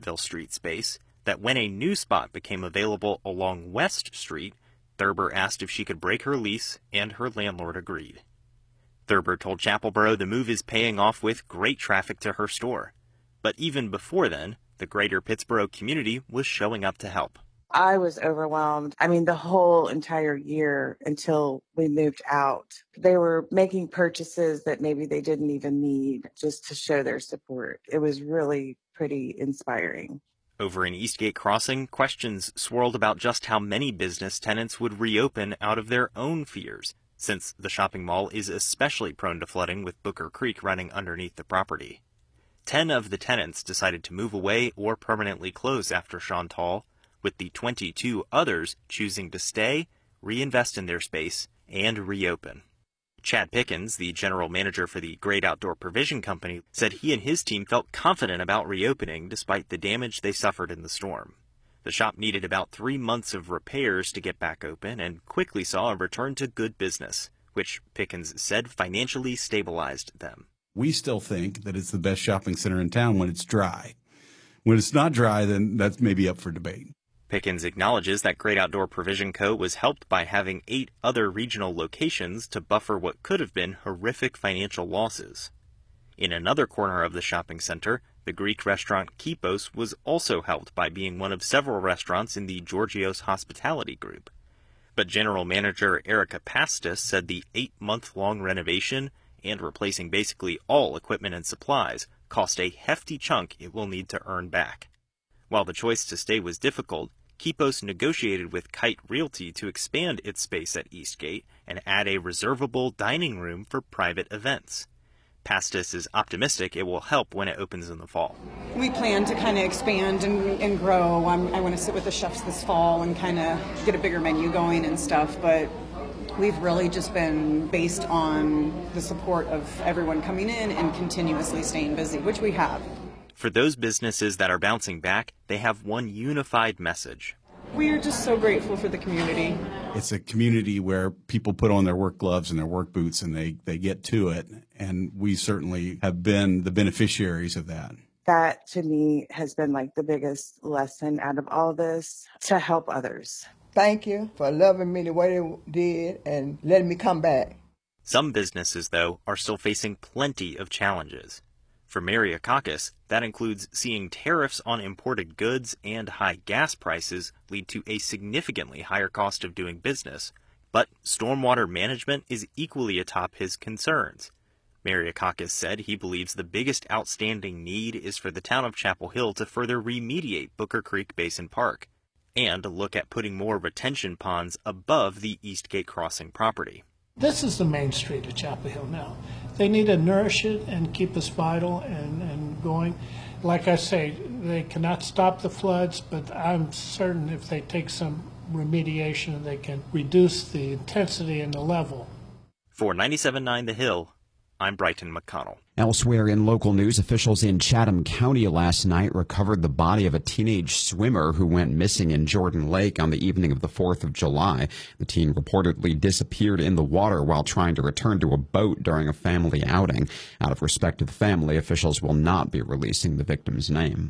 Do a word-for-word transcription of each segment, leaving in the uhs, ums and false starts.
Bentonville Street space that when a new spot became available along West Street, Thurber asked if she could break her lease, and her landlord agreed. Thurber told Chapelboro the move is paying off with great traffic to her store. But even before then, the greater Pittsboro community was showing up to help. I was overwhelmed. I mean, the whole entire year until we moved out. They were making purchases that maybe they didn't even need just to show their support. It was really pretty inspiring. Over in Eastgate Crossing, questions swirled about just how many business tenants would reopen out of their own fears, since the shopping mall is especially prone to flooding with Booker Creek running underneath the property. Ten of the tenants decided to move away or permanently close after Chantal, with the twenty-two others choosing to stay, reinvest in their space, and reopen. Chad Pickens, the general manager for the Great Outdoor Provision Company, said he and his team felt confident about reopening despite the damage they suffered in the storm. The shop needed about three months of repairs to get back open and quickly saw a return to good business, which Pickens said financially stabilized them. We still think that it's the best shopping center in town when it's dry. When it's not dry, then that's maybe up for debate. Pickens acknowledges that Great Outdoor Provision Co. was helped by having eight other regional locations to buffer what could have been horrific financial losses. In another corner of the shopping center, the Greek restaurant Kipos was also helped by being one of several restaurants in the Georgios Hospitality Group. But General Manager Erica Pastis said the eight-month-long renovation and replacing basically all equipment and supplies cost a hefty chunk it will need to earn back. While the choice to stay was difficult, Kipos negotiated with Kite Realty to expand its space at Eastgate and add a reservable dining room for private events. Pastis is optimistic it will help when it opens in the fall. We plan to kind of expand and, and grow. I'm, I want to sit with the chefs this fall and kind of get a bigger menu going and stuff, but we've really just been based on the support of everyone coming in and continuously staying busy, which we have. For those businesses that are bouncing back, they have one unified message. We are just so grateful for the community. It's a community where people put on their work gloves and their work boots and they, they get to it. And we certainly have been the beneficiaries of that. That, to me, has been like the biggest lesson out of all this, to help others. Thank you for loving me the way they did and letting me come back. Some businesses, though, are still facing plenty of challenges. For Mary Akakis, that includes seeing tariffs on imported goods and high gas prices lead to a significantly higher cost of doing business, but stormwater management is equally atop his concerns. Mary Akakis said he believes the biggest outstanding need is for the town of Chapel Hill to further remediate Booker Creek Basin Park and look at putting more retention ponds above the Eastgate Crossing property. This is the main street of Chapel Hill now. They need to nourish it and keep us vital and, and going. Like I say, they cannot stop the floods, but I'm certain if they take some remediation, they can reduce the intensity and the level. For ninety-seven point nine The Hill, I'm Brighton McConnell. Elsewhere in local news, officials in Chatham County last night recovered the body of a teenage swimmer who went missing in Jordan Lake on the evening of the fourth of July. The teen reportedly disappeared in the water while trying to return to a boat during a family outing. Out of respect to the family, officials will not be releasing the victim's name.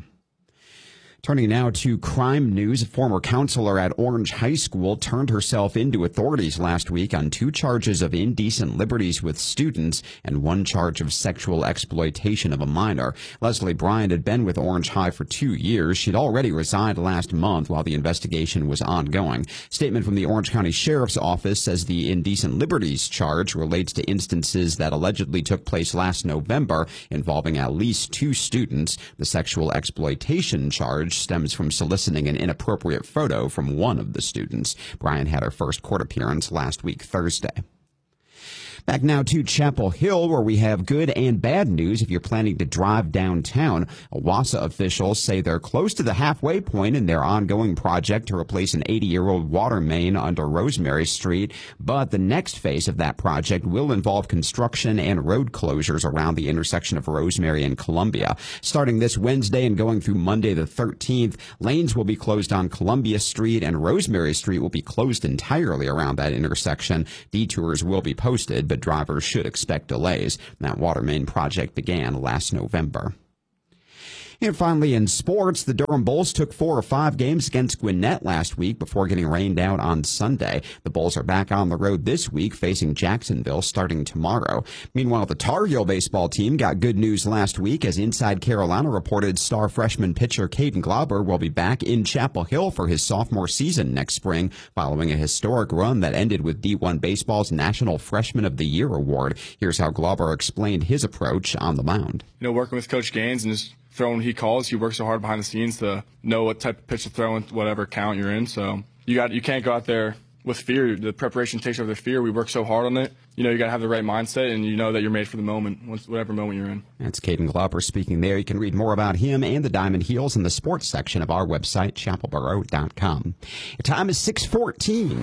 Turning now to crime news, a former counselor at Orange High School turned herself into authorities last week on two charges of indecent liberties with students and one charge of sexual exploitation of a minor. Leslie Bryant had been with Orange High for two years. She'd already resigned last month while the investigation was ongoing. Statement from the Orange County Sheriff's Office says the indecent liberties charge relates to instances that allegedly took place last November involving at least two students. The sexual exploitation charge stems from soliciting an inappropriate photo from one of the students. Bryant had her first court appearance last week Thursday. Back now to Chapel Hill, where we have good and bad news if you're planning to drive downtown. Owasso officials say they're close to the halfway point in their ongoing project to replace an eighty-year-old water main under Rosemary Street. But the next phase of that project will involve construction and road closures around the intersection of Rosemary and Columbia. Starting this Wednesday and going through Monday the thirteenth, lanes will be closed on Columbia Street and Rosemary Street will be closed entirely around that intersection. Detours will be posted, but drivers should expect delays. That water main project began last November. And finally, in sports, the Durham Bulls took four or five games against Gwinnett last week before getting rained out on Sunday. The Bulls are back on the road this week, facing Jacksonville starting tomorrow. Meanwhile, the Tar Heel baseball team got good news last week as Inside Carolina reported star freshman pitcher Caden Glauber will be back in Chapel Hill for his sophomore season next spring, following a historic run that ended with D one Baseball's National Freshman of the Year award. Here's how Glauber explained his approach on the mound. You know, working with Coach Gaines and just throwing he calls, he works so hard behind the scenes to know what type of pitch to throw in whatever count you're in. So you got you can't go out there with fear. The preparation takes over the fear. We work so hard on it. You know, you got to have the right mindset, and you know that you're made for the moment, whatever moment you're in. That's Caden Glauber speaking there. You can read more about him and the Diamond Heels in the sports section of our website, chapel borough dot com. Your time is six fourteen.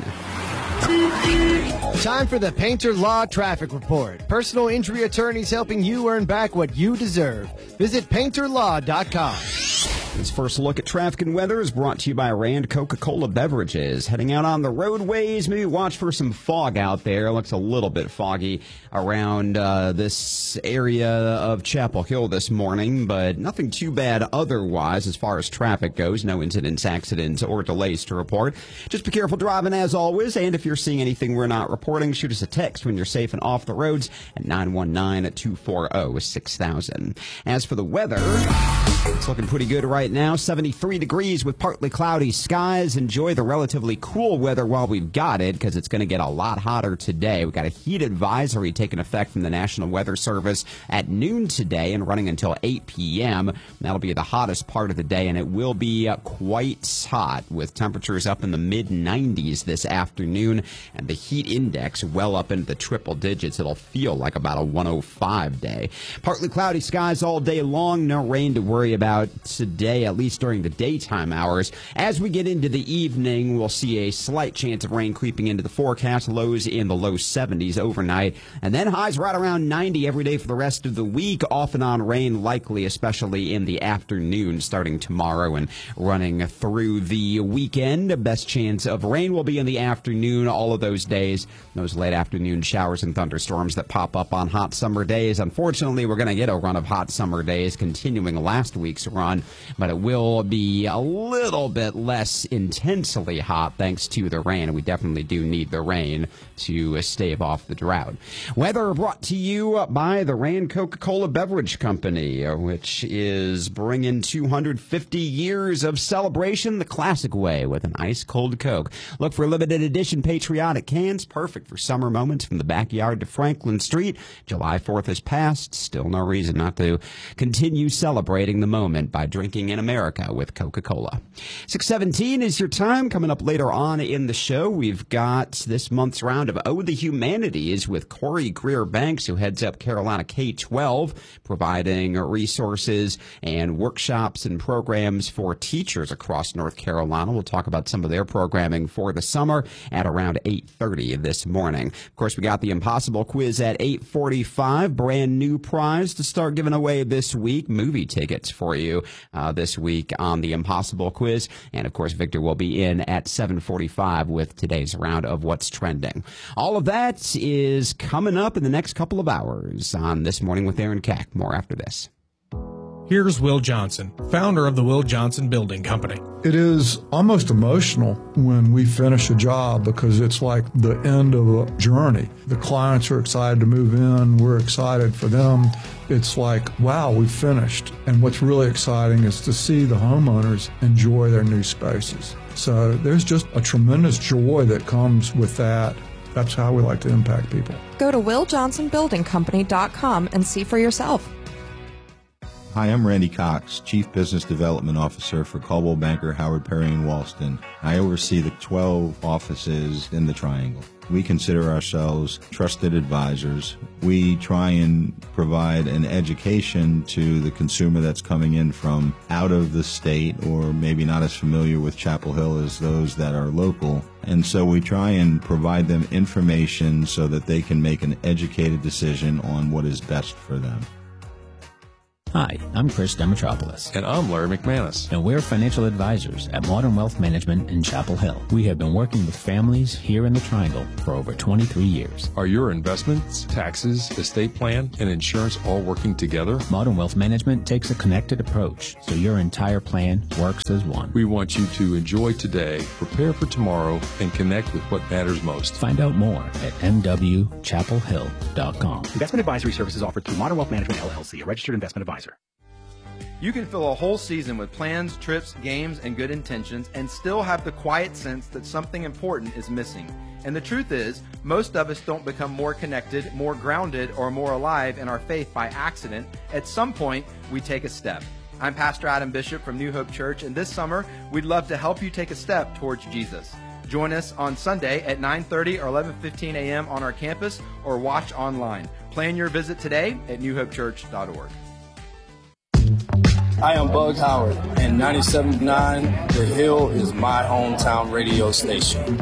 Time for the Painter Law Traffic Report. Personal injury attorneys helping you earn back what you deserve. Visit painter law dot com. This first look at traffic and weather is brought to you by Rand Coca-Cola Beverages. Heading out on the roadways, maybe watch for some fog out there. It looks a little bit foggy around uh, this area of Chapel Hill this morning, but nothing too bad otherwise as far as traffic goes. No incidents, accidents, or delays to report. Just be careful driving as always, and if you're seeing anything we're not reporting, shoot us a text when you're safe and off the roads at nine one nine, two four zero, six thousand. As for the weather, it's looking pretty good right now. seventy-three degrees with partly cloudy skies. Enjoy the relatively cool weather while we've got it, because it's going to get a lot hotter today. We've got a heat advisory taking effect from the National Weather Service at noon today and running until eight p.m. That'll be the hottest part of the day, and it will be uh, quite hot with temperatures up in the mid nineties this afternoon and the heat index well up into the triple digits. It'll feel like about a one oh five day. Partly cloudy skies all day long. No rain to worry about today, at least during the daytime hours. As we get into the evening, we'll see a slight chance of rain creeping into the forecast. Lows in the low seventies overnight, and then highs right around ninety every day for the rest of the week. Off and on rain likely, especially in the afternoon starting tomorrow and running through the weekend. Best chance of rain will be in the afternoon all of those days. Those late afternoon showers and thunderstorms that pop up on hot summer days. Unfortunately, we're going to get a run of hot summer days continuing last week's run, but it will be a little bit less intensely hot thanks to the rain. We definitely do need the rain to stave off the drought. Weather brought to you by the Rand Coca-Cola Beverage Company, which is bringing two hundred fifty years of celebration the classic way with an ice-cold Coke. Look for limited edition patriotic cans, perfect for summer moments from the backyard to Franklin Street. July fourth has passed. Still no reason not to continue celebrating the moment by drinking in America with Coca-Cola. six seventeen is your time. Coming up later on in the show, we've got this month's round of Oh the Humanities with Corey Greer Banks, who heads up Carolina K twelve, providing resources and workshops and programs for teachers across North Carolina. We'll talk about some of their programming for the summer at around eight thirty this morning. Of course, we got the Impossible Quiz at eight forty-five. Brand new prize to start giving away this week. Movie tickets for you uh, this week on the Impossible Quiz. And, of course, Victor will be in at seven forty-five with today's round of What's Trending. All of that is coming up in the next couple of hours on This Morning with Aaron Keck. More after this. Here's Will Johnson, founder of the Will Johnson Building Company. It is almost emotional when we finish a job because it's like the end of a journey. The clients are excited to move in. We're excited for them. It's like, wow, we finished. And what's really exciting is to see the homeowners enjoy their new spaces. So there's just a tremendous joy that comes with that. That's how we like to impact people. Go to will johnson building company dot com and see for yourself. Hi, I'm Randy Cox, Chief Business Development Officer for Coldwell Banker, Howard Perry and Walston. I oversee the twelve offices in the Triangle. We consider ourselves trusted advisors. We try and provide an education to the consumer that's coming in from out of the state or maybe not as familiar with Chapel Hill as those that are local. And so we try and provide them information so that they can make an educated decision on what is best for them. Hi, I'm Chris Demetropoulos. And I'm Larry McManus. And we're financial advisors at Modern Wealth Management in Chapel Hill. We have been working with families here in the Triangle for over twenty-three years. Are your investments, taxes, estate plan, and insurance all working together? Modern Wealth Management takes a connected approach, so your entire plan works as one. We want you to enjoy today, prepare for tomorrow, and connect with what matters most. Find out more at m w chapel hill dot com. Investment advisory services offered through Modern Wealth Management, L L C, a registered investment advisor. You can fill a whole season with plans, trips, games, and good intentions and still have the quiet sense that something important is missing. And the truth is, most of us don't become more connected, more grounded, or more alive in our faith by accident. At some point, we take a step. I'm Pastor Adam Bishop from New Hope Church, and this summer, we'd love to help you take a step towards Jesus. Join us on Sunday at nine thirty or eleven fifteen a.m. on our campus or watch online. Plan your visit today at new hope church dot org. I am Bug Howard, and ninety-seven point nine The Hill is my hometown radio station.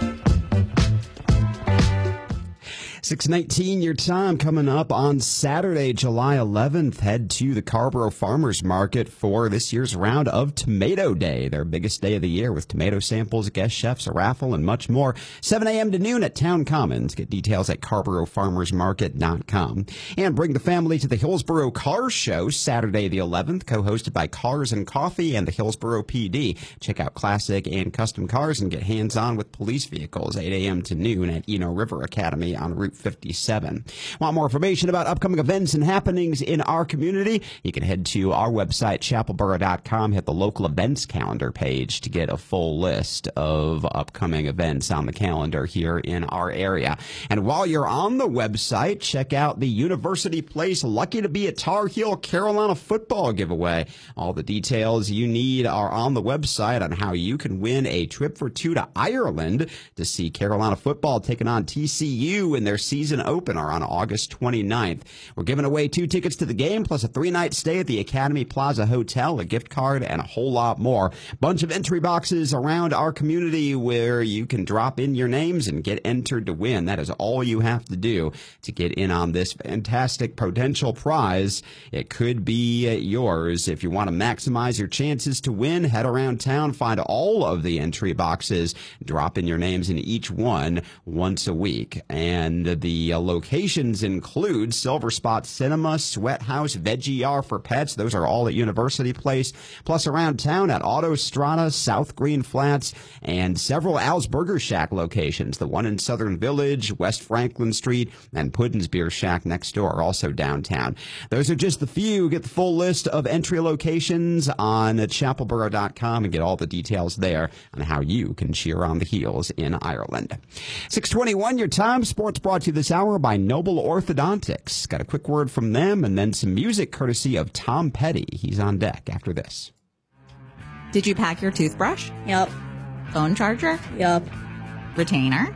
six nineteen, your time coming up on Saturday, July eleventh. Head to the Carrboro Farmers Market for this year's round of Tomato Day, their biggest day of the year with tomato samples, guest chefs, a raffle, and much more. seven a.m. to noon at Town Commons. Get details at carrboro farmers market dot com. And bring the family to the Hillsboro Car Show Saturday the eleventh, co-hosted by Cars and Coffee and the Hillsboro P D. Check out classic and custom cars and get hands-on with police vehicles, eight a.m. to noon at Eno River Academy on Route fifty-seven. Want more information about upcoming events and happenings in our community? You can head to our website, chapel boro dot com, hit the local events calendar page to get a full list of upcoming events on the calendar here in our area. And while you're on the website, check out the University Place Lucky to Be a Tar Heel Carolina football giveaway. All the details you need are on the website on how you can win a trip for two to Ireland to see Carolina football taking on T C U in their season opener on August twenty-ninth. We're giving away two tickets to the game, plus a three-night stay at the Academy Plaza Hotel, a gift card, and a whole lot more. Bunch of entry boxes around our community where you can drop in your names and get entered to win. That is all you have to do to get in on this fantastic potential prize. It could be yours. If you want to maximize your chances to win, head around town, find all of the entry boxes, drop in your names in each one once a week. And the uh, locations include Silver Spot Cinema, Sweat House, Veggie R for Pets. Those are all at University Place. Plus around town at Auto Strata, South Green Flats, and several Al's Burger Shack locations. The one in Southern Village, West Franklin Street, and Puddin's Beer Shack next door are also downtown. Those are just the few. Get the full list of entry locations on chapel boro dot com and get all the details there on how you can cheer on the Heels in Ireland. six twenty-one, your time. Sports brought to you this hour by Noble Orthodontics. Got a quick word from them and then some music courtesy of Tom Petty. He's on deck after this. Did you pack your toothbrush? Yep. Phone charger? Yep. Retainer?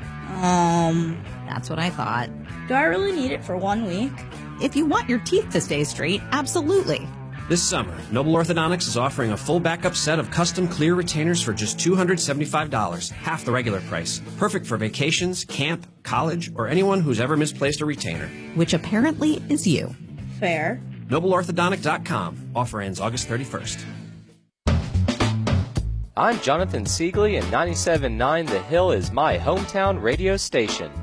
Um, That's what I thought. do I really need it for one week? If you want your teeth to stay straight, absolutely. This summer, Noble Orthodontics is offering a full backup set of custom clear retainers for just two hundred seventy-five dollars, half the regular price. Perfect for vacations, camp, college, or anyone who's ever misplaced a retainer. Which apparently is you. Fair. noble orthodontic dot com. Offer ends August thirty-first. I'm Jonathan Siegley, and ninety-seven point nine The Hill is my hometown radio station.